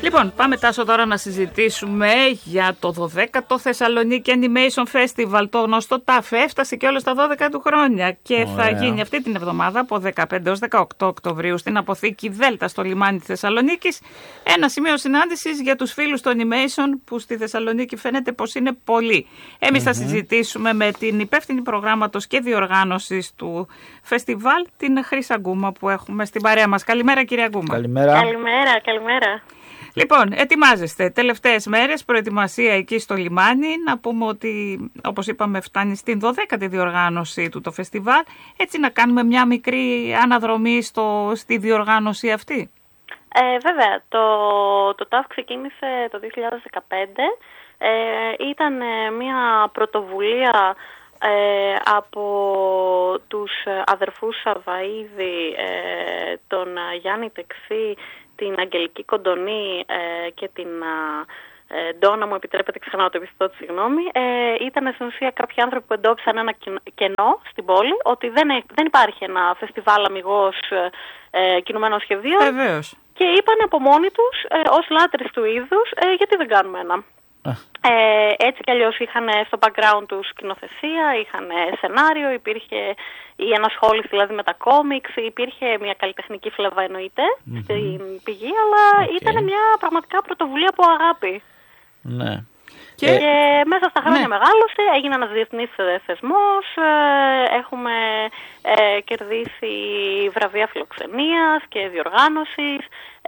Λοιπόν, πάμε Τάσο τώρα να συζητήσουμε για το 12ο Θεσσαλονίκη Animation Festival. Το γνωστό ΤΑΦ έφτασε και όλες τα 12 του χρόνια και θα γίνει αυτή την εβδομάδα από 15 έως 18 Οκτωβρίου στην αποθήκη Δέλτα στο λιμάνι της Θεσσαλονίκης. Ένα σημείο συνάντησης για τους φίλους του Animation που στη Θεσσαλονίκη φαίνεται πως είναι πολλοί. Εμείς θα συζητήσουμε με την υπεύθυνη προγράμματος και διοργάνωσης του φεστιβάλ, την Χρύσα Γκούμα που έχουμε στην παρέα μας. Καλημέρα κυρία Γκούμα. Καλημέρα. Λοιπόν, ετοιμάζεστε. Τελευταίες μέρες, προετοιμασία εκεί στο λιμάνι. Να πούμε ότι, όπως είπαμε, φτάνει στην 12η διοργάνωση του το φεστιβάλ. Έτσι να κάνουμε μια μικρή αναδρομή στη διοργάνωση αυτή. Βέβαια, το ΤΑΦ ξεκίνησε το 2015. Ήταν μια πρωτοβουλία από τους αδερφούς Σαβαΐδη, τον Γιάννη Τεξή, την Αγγελική Κοντονή και την Ντόνα, μου επιτρέπετε ξανά το επιστώ, συγγνώμη. Ήταν στην ουσία κάποιοι άνθρωποι που εντόπισαν ένα κενό στην πόλη, ότι δεν υπάρχει ένα φεστιβάλ αμιγώς κινουμένων σχεδίων. Βεβαίως. Και είπαν από μόνοι τους, ως λάτρες του είδους, γιατί δεν κάνουμε ένα. Έτσι κι αλλιώς είχαν στο background τους σκηνοθεσία, είχαν σενάριο, υπήρχε η ενασχόληση δηλαδή με τα κόμιξ, υπήρχε μια καλλιτεχνική φλέβα εννοείται στην πηγή, αλλά ήταν μια πραγματικά πρωτοβουλία από αγάπη. Ναι. Και μέσα στα χρόνια μεγάλωσε, έγινε ένας διεθνής θεσμός, έχουμε κερδίσει βραβεία φιλοξενίας και διοργάνωσης,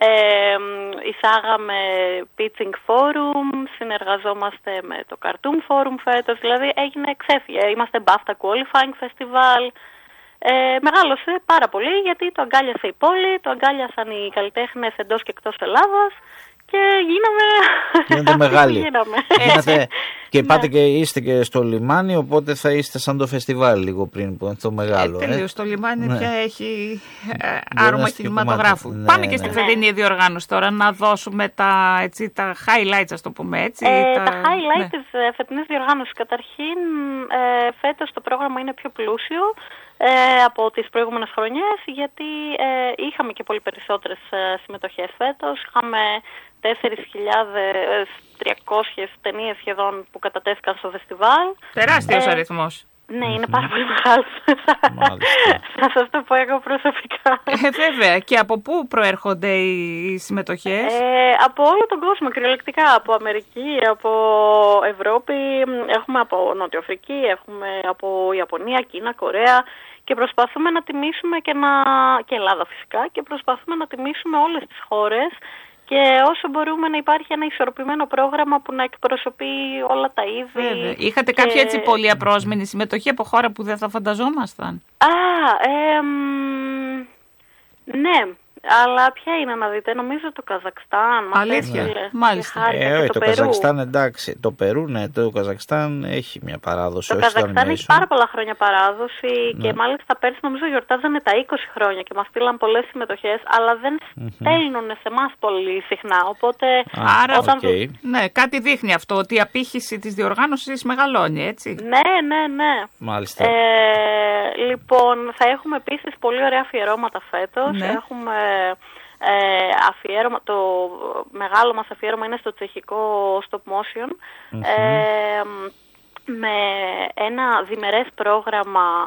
εισάγαμε pitching forum, συνεργαζόμαστε με το Cartoon Forum φέτος, δηλαδή ξέφυγε, είμαστε BAFTA Qualifying Festival. Μεγάλωσε πάρα πολύ γιατί το αγκάλιασε η πόλη, το αγκάλιασαν οι καλλιτέχνες εντός και εκτός Ελλάδας. Και γίνονται μεγάλοι. Και πάτε και είστε και στο λιμάνι, οπότε θα είστε σαν το φεστιβάλ λίγο πριν που είναι το μεγάλο. Τελείως, το λιμάνι πια έχει άρωμα κινηματογράφου. Πάμε και στη φετινή διοργάνωση τώρα να δώσουμε τα highlights, ας το πούμε έτσι. Τα highlights της φετινής διοργάνωσης. Καταρχήν, φέτος το πρόγραμμα είναι πιο πλούσιο από τις προηγούμενες χρονιές, γιατί είχαμε και πολύ περισσότερες συμμετοχές φέτος. Είχαμε 4.300 ταινίες σχεδόν που κατατέθηκαν στο φεστιβάλ. Τεράστιος αριθμός. Ναι, είναι πάρα πολύ μεγάλος. Θα σας το πω εγώ προσωπικά. Βέβαια. Και από πού προέρχονται οι συμμετοχές? Από όλο τον κόσμο, κυριολεκτικά. Από Αμερική, από Ευρώπη, έχουμε από Νότιο Αφρική, έχουμε από Ιαπωνία, Κίνα, Κορέα. Και προσπαθούμε να τιμήσουμε και Ελλάδα φυσικά, και προσπαθούμε να τιμήσουμε όλες τις χώρες και όσο μπορούμε να υπάρχει ένα ισορροπημένο πρόγραμμα που να εκπροσωπεί όλα τα είδη. Βέβαια. Είχατε κάποια έτσι πολύ απρόσμενη συμμετοχή από χώρα που δεν θα φανταζόμασταν? Ναι. Αλλά ποια είναι να δείτε, νομίζω το Καζακστάν. Αλήθεια, μάλιστα. Το Καζακστάν εντάξει, το Περού, ναι, το Καζακστάν έχει μια παράδοση. Το Καζακστάν έχει πάρα πολλά χρόνια παράδοση και μάλιστα πέρσι νομίζω γιορτάζανε τα 20 χρόνια και μας στείλαν πολλές συμμετοχές, αλλά δεν στέλνουν σε εμάς πολύ συχνά, οπότε... Άρα, ναι, κάτι δείχνει αυτό, ότι η απήχηση της διοργάνωσης μεγαλώνει, έτσι. Ναι. Μάλιστα. Λοιπόν, θα έχουμε επίσης πολύ ωραία αφιερώματα φέτος. Έχουμε αφιέρωμα, το μεγάλο μας αφιέρωμα είναι στο τσεχικό stop motion, με ένα διμερές πρόγραμμα,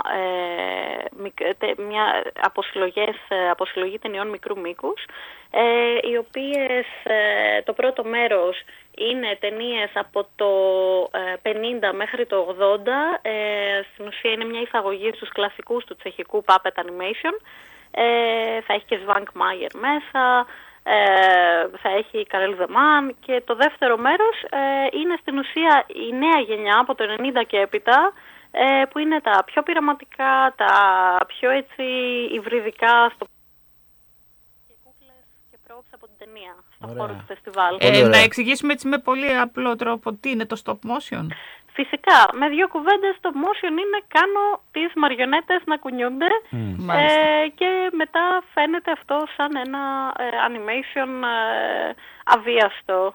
μια αποσυλλογή ταινιών μικρού μήκους, οι οποίες το πρώτο μέρος είναι ταινίες από το 50 μέχρι το 80, στην ουσία είναι μια εισαγωγή στους κλασικούς του τσεχικού puppet animation. Θα έχει και Σβάνκ Μάγερ μέσα, θα έχει Καρέλ Δεμάν, και το δεύτερο μέρος είναι στην ουσία η νέα γενιά από το 90 και έπειτα, που είναι τα πιο πειραματικά, τα πιο έτσι υβριδικά και κούκλες και πρόοδος από την ταινία στον χώρο του φεστιβάλ. Να εξηγήσουμε έτσι με πολύ απλό τρόπο τι είναι το stop motion. Φυσικά, με δύο κουβέντες, το motion είναι κάνω τις μαριονέτες να κουνιούνται και μετά φαίνεται αυτό σαν ένα animation αβίαστο.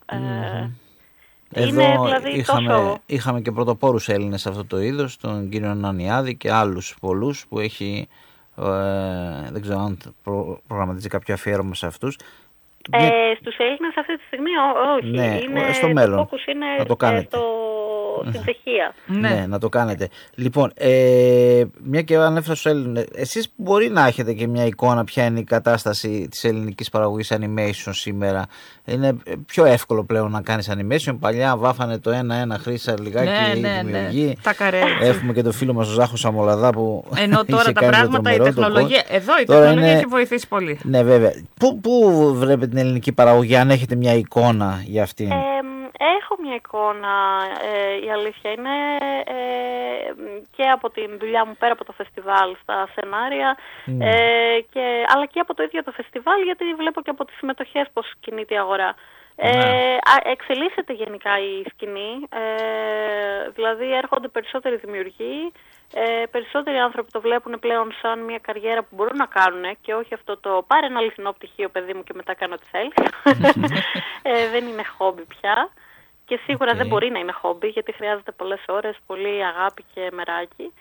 Εδώ δηλαδή είχαμε και πρωτοπόρους Έλληνες σε αυτό το είδος, τον κύριο Νανιάδη και άλλους πολλούς που έχει, δεν ξέρω αν προγραμματίζει κάποιο αφιέρωμα σε αυτούς. Στους Έλληνες αυτή τη στιγμή όχι. Ναι, είναι, στο μέλλον. Το focus είναι να το κάνετε. Στην Τσεχία. Ναι, να το κάνετε. Λοιπόν, μια και ανέφερα στους Έλληνες, εσείς μπορεί να έχετε και μια εικόνα ποια είναι η κατάσταση της ελληνικής παραγωγής animation σήμερα. Είναι πιο εύκολο πλέον να κάνεις animation. Παλιά βάφανε το ένα χρήσα λιγάκι οι δημιουργοί. Τα καρέ. Έχουμε και το φίλο μας ο Ζάχο Σαμολαδά που ενώ τώρα τα πράγματα, η τεχνολογία, η τεχνολογία έχει βοηθήσει πολύ. Ναι, βέβαια. Πού βλέπετε την ελληνική παραγωγή, αν έχετε μια εικόνα για αυτήν? Έχω μια εικόνα, η αλήθεια είναι, και από την δουλειά μου πέρα από το φεστιβάλ στα σενάρια, αλλά και από το ίδιο το φεστιβάλ, γιατί βλέπω και από τις συμμετοχές πώς κινείται η αγορά. Εξελίσσεται γενικά η σκηνή, δηλαδή έρχονται περισσότεροι δημιουργοί, περισσότεροι άνθρωποι το βλέπουν πλέον σαν μια καριέρα που μπορούν να κάνουν και όχι αυτό το πάρε ένα αληθινό πτυχίο παιδί μου και μετά κάνω ό,τι θέλεις. Δεν είναι χόμπι πια. Και σίγουρα δεν μπορεί να είναι χόμπι, γιατί χρειάζεται πολλές ώρες, πολύ αγάπη και μεράκι.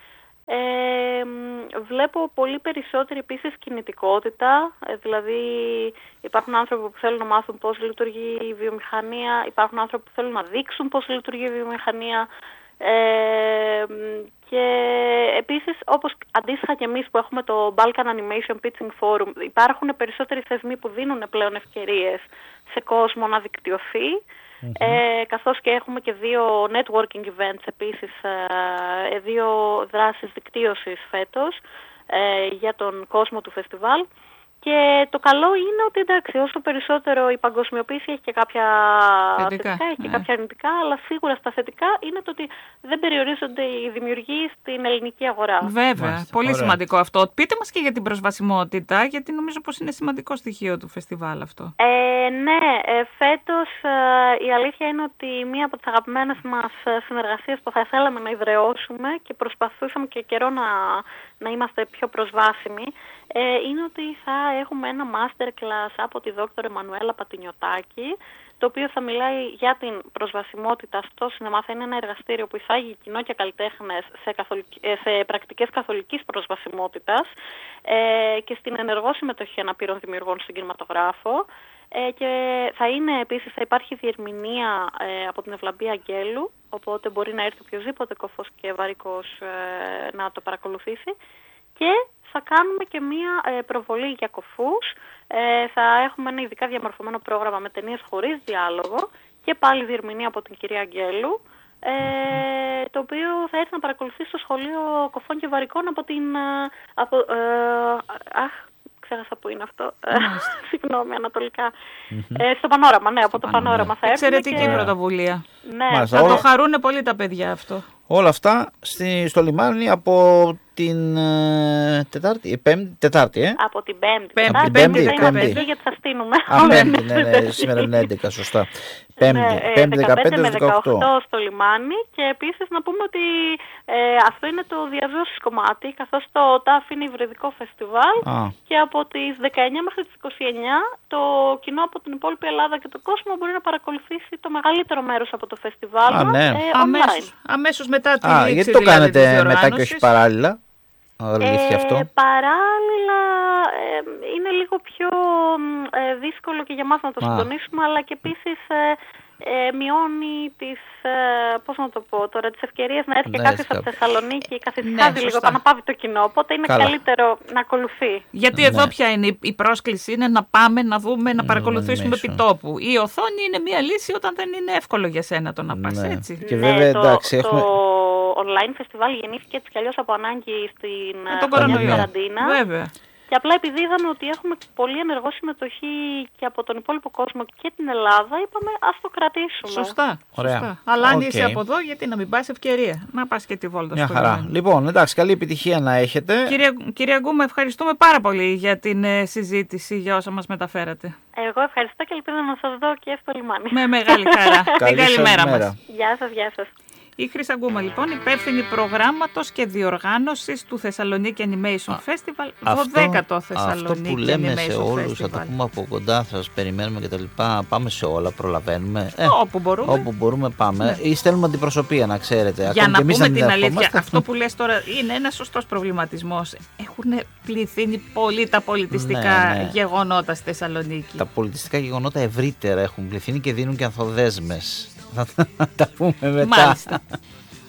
Βλέπω πολύ περισσότερη επίσης κινητικότητα, δηλαδή υπάρχουν άνθρωποι που θέλουν να μάθουν πώς λειτουργεί η βιομηχανία, υπάρχουν άνθρωποι που θέλουν να δείξουν πώς λειτουργεί η βιομηχανία. Και επίσης, όπως αντίστοιχα και εμείς που έχουμε το Balkan Animation Pitching Forum, υπάρχουν περισσότεροι θεσμοί που δίνουν πλέον ευκαιρίες σε κόσμο να δικτυωθεί. Καθώς και έχουμε και 2 networking events επίσης, 2 δράσεις δικτύωσης φέτος για τον κόσμο του φεστιβάλ. Και το καλό είναι ότι εντάξει, όσο περισσότερο η παγκοσμιοποίηση έχει και κάποια θετικά, έχει και κάποια αρνητικά, αλλά σίγουρα στα θετικά είναι το ότι δεν περιορίζονται οι δημιουργοί στην ελληνική αγορά. Βέβαια, πολύ σημαντικό αυτό. Πείτε μας και για την προσβασιμότητα, γιατί νομίζω πως είναι σημαντικό στοιχείο του φεστιβάλ αυτό. Ναι, φέτος η αλήθεια είναι ότι μία από τις αγαπημένες μας συνεργασίες που θα θέλαμε να ιδραιώσουμε και προσπαθούσαμε και καιρό να είμαστε πιο προσβάσιμοι, είναι ότι θα έχουμε ένα masterclass από τη Δόκτωρ Εμμανουέλα Πατινιωτάκη, το οποίο θα μιλάει για την προσβασιμότητα στο σινεμά. Θα είναι ένα εργαστήριο που εισάγει κοινό και καλλιτέχνες σε πρακτικές καθολικής προσβασιμότητας και στην ενεργό συμμετοχή αναπήρων δημιουργών στην κινηματογράφο. Και θα υπάρχει διερμηνία από την Ευλαμπία Αγγέλου, οπότε μπορεί να έρθει οποιοδήποτε κοφός και βαρικός να το παρακολουθήσει. Και θα κάνουμε και μία προβολή για κοφούς. Θα έχουμε ένα ειδικά διαμορφωμένο πρόγραμμα με ταινίες χωρίς διάλογο και πάλι διερμηνία από την κυρία Αγγέλου, το οποίο θα έρθει να παρακολουθεί στο Σχολείο Κοφών και Βαρικών από την... ξέχασα που είναι αυτό. Συγγνώμη, ανατολικά. Στο Πανόραμα, ναι, από το Πανόραμα θα έρθει. Εξαιρετική πρωτοβουλία. Ναι. Θα το χαρούν πολύ τα παιδιά αυτό. Όλα αυτά στο λιμάνι από την Τετάρτη, Από την Πέμπτη. Πέμπτη, γιατί θα στείλουμε. Ναι, σήμερα είναι 11, σωστά. Πέμπτη, 15 με 18 18 στο λιμάνι. Και επίσης να πούμε ότι αυτό είναι το διαζώσεις κομμάτι, καθώς το ΤΑΦ είναι υβριδικό φεστιβάλ και από τις 19 μέχρι τις 29 το κοινό από την υπόλοιπη Ελλάδα και τον κόσμο μπορεί να παρακολουθήσει το μεγαλύτερο μέρος από το φεστιβάλ online. Αμέσως μετά τη λήξη. Γιατί το κάνετε μετά και όχι παράλληλα? Αλήθεια αυτό. Παράλληλα είναι λίγο πιο δύσκολο και για μας να το συντονίσουμε, αλλά και επίσης μειώνει τις ευκαιρίες να έρθει και κάποιος από τη Θεσσαλονίκη, καθησυχάζει λίγο, επαναπάβει το κοινό, οπότε είναι καλύτερο να ακολουθεί. Γιατί εδώ ποια είναι η πρόσκληση, είναι να πάμε, να δούμε, να παρακολουθήσουμε επί τόπου. Η οθόνη είναι μια λύση όταν δεν είναι εύκολο για σένα το να πας, έτσι. Και βέβαια, εντάξει, το online φεστιβάλ γεννήθηκε έτσι κι αλλιώς από ανάγκη στην καραντίνα. Βέβαια. Και απλά επειδή είδαμε ότι έχουμε πολύ ενεργό συμμετοχή και από τον υπόλοιπο κόσμο και την Ελλάδα, είπαμε ας το κρατήσουμε. Σωστά. Αλλά αν είσαι από εδώ, γιατί να μην πας, ευκαιρία να πας και τη βόλτα στο χαρά. Λοιπόν, εντάξει, καλή επιτυχία να έχετε. Κυρία Γκούμα, ευχαριστούμε πάρα πολύ για την συζήτηση, για όσα μας μεταφέρατε. Εγώ ευχαριστώ και ελπίζω να σας δω και στο λιμάνι. Με μεγάλη χαρά. Καλημέρα μας. Γεια σας, γεια σας. Η Χρύσα Γκούμα λοιπόν, υπεύθυνη προγράμματος και διοργάνωσης του Θεσσαλονίκη Animation Festival, 12ο Θεσσαλονίκη Αυτό που λέμε Animation σε όλους, Festival. θα το πούμε από κοντά, θα σας περιμένουμε κτλ. Πάμε σε όλα, προλαβαίνουμε. Όπου μπορούμε πάμε. Ναι. Ή στέλνουμε αντιπροσωπεία, να ξέρετε. Για Ακόμη να πούμε την αλήθεια, ερχόμαστε. αυτό που λες τώρα είναι ένας σωστός προβληματισμός. Έχουν πληθύνει πολύ τα πολιτιστικά γεγονότα στη Θεσσαλονίκη. Τα πολιτιστικά γεγονότα ευρύτερα έχουν πληθύνει και δίνουν και ανθοδέσμες. Θα τα πούμε μετά. Μάλιστα.